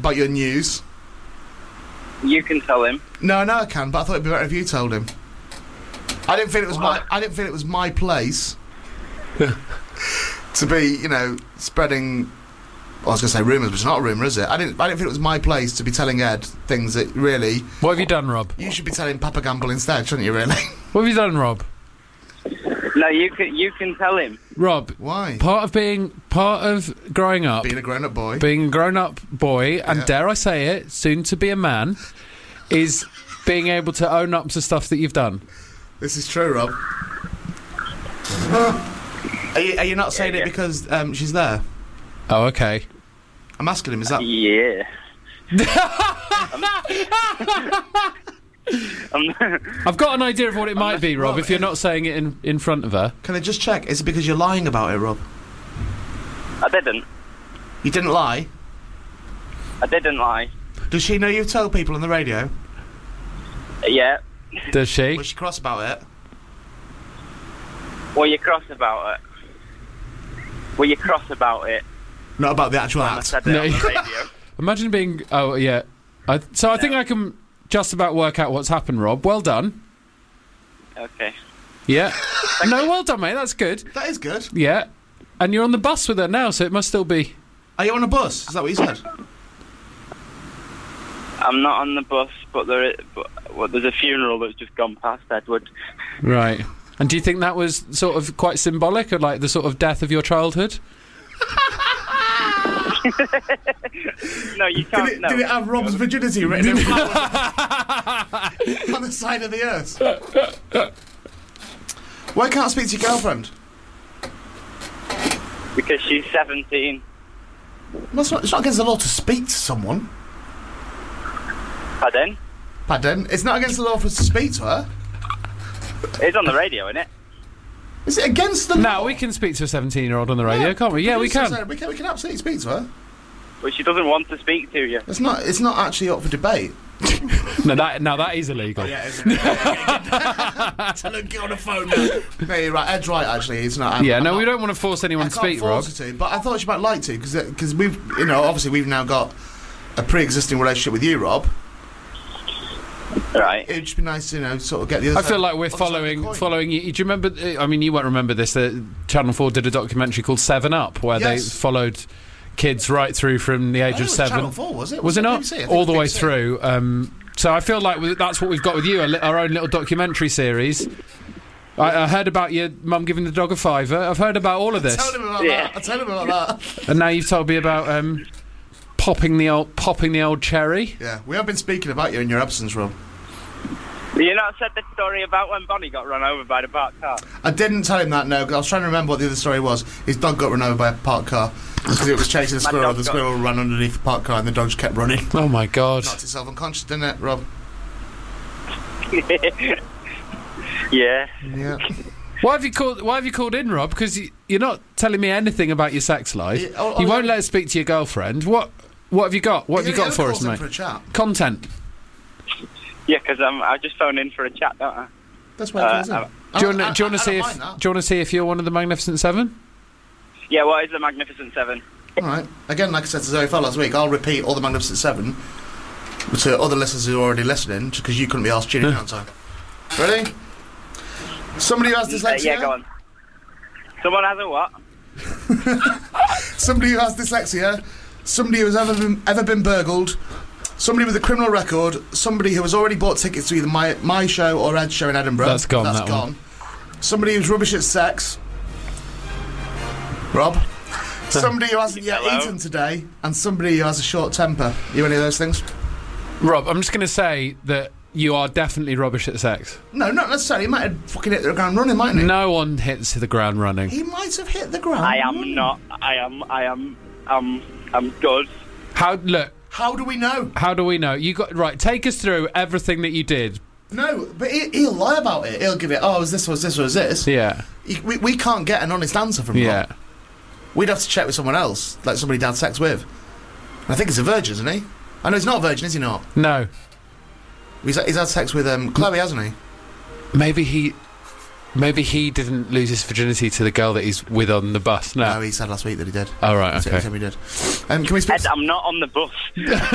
about your news. You can tell him. No, I can, but I thought it'd be better if you told him. I didn't feel it was my place to be, spreading. Well, I was going to say rumours, but it's not a rumour, is it? I didn't feel it was my place to be telling Ed things that really. What have you done, Rob? You should be telling Papa Gamble instead, shouldn't you? Really? What have you done, Rob? No, you can tell him. Rob, why? Part of growing up, being a grown-up boy, and dare I say it, soon to be a man, is being able to own up to stuff that you've done. This is true, Rob. Are you not saying it because she's there? Oh, okay. I'm asking him. Is that? Yeah. I've got an idea of what it might be, Rob, if you're not saying it in front of her. Can I just check? Is it because you're lying about it, Rob? I didn't. You didn't lie? I didn't lie. Does she know you've told people on the radio? Yeah. Does she? Was she cross about it? Were you cross about it? Not about the actual act. I said it on the radio. Imagine being... Oh, yeah. I think I can just about work out what's happened, Rob. Well done. Okay. Yeah. No, well done, mate. That's good. That is good. Yeah. And you're on the bus with her now, so it must still be... Are you on a bus? Is that what you said? I'm not on the bus, but there's a funeral that's just gone past Edward. Right. And do you think that was sort of quite symbolic of, like, the sort of death of your childhood? No, you can't. Did it have Rob's virginity written in on the side of the earth? Why can't I speak to your girlfriend? Because she's 17. Well, it's not against the law to speak to someone. Pardon? It's not against the law for us to speak to her. It's on the radio, isn't it? Is it against the law? No, we can speak to a 17-year-old on the radio, can't we? Yeah, we can. We can absolutely speak to her. But she doesn't want to speak to you. It's not actually up for debate. No, that is illegal. Oh, yeah, isn't it? Tell her get on the phone now. No, you're right. Ed's right, actually. It's not. We don't want to force anyone to speak, Rob. To, but I thought she might like to, because we've, obviously we've now got a pre-existing relationship with you, Rob. Right. It'd just be nice to, sort of get the other I feel like we're following you. Do you remember... I mean, you won't remember this. Channel 4 did a documentary called 7 Up, where they followed kids right through from the age of 7. Channel 4, was it? Was it not? BBC? All the way through. So I feel like that's what we've got with you, our own little documentary series. I heard about your mum giving the dog a fiver. I've heard about all of this. I told him about that. And now you've told me about... popping the old cherry. Yeah, we have been speaking about you in your absence, Rob. You not said the story about when Bonnie got run over by the parked car? I didn't tell him that, no, because I was trying to remember what the other story was. His dog got run over by a parked car because it was chasing a squirrel. The squirrel ran underneath the parked car and the dog just kept running. Oh my God! Knocked itself unconscious, didn't it, Rob? Yeah. Why have you called in, Rob? Because you're not telling me anything about your sex life. You won't let us speak to your girlfriend. What have you got? What have you got for us, mate? For a chat. Content. Yeah, because I just phoned in for a chat, don't I? That's what it is. Do you want to see if you're one of the Magnificent Seven? Yeah, what is the Magnificent Seven? All right. Again, like I said to Zoe Fell last week, I'll repeat all the Magnificent Seven to other listeners who are already listening, just because you couldn't be asked tuning in on time. Ready? Somebody who has dyslexia. Yeah, go on. Someone has a what? Somebody who has dyslexia. Somebody who has ever been burgled. Somebody with a criminal record. Somebody who has already bought tickets to either my show or Ed's show in Edinburgh. That's gone. That's gone. Somebody who's rubbish at sex. Rob. Somebody who hasn't yet eaten today, and somebody who has a short temper. You any of those things? Rob, I'm just going to say that you are definitely rubbish at sex. No, not necessarily. He might have fucking hit the ground running, mightn't he? No one hits the ground running. He might have hit the ground. I am not. I'm good. How do we know? How do we know? Right, take us through everything that you did. No, but he'll lie about it. He'll give it, was this, was this, was this. Yeah. We can't get an honest answer from Rob. We'd have to check with someone else, like somebody he'd had sex with. And I think he's a virgin, isn't he? I know he's not a virgin, is he not? No. He's had sex with Chloe, hasn't he? Maybe he didn't lose his virginity to the girl that he's with on the bus. No, he said last week that he did. Oh, right, okay. He said he did. Can we speak? Ed, I'm not on the bus.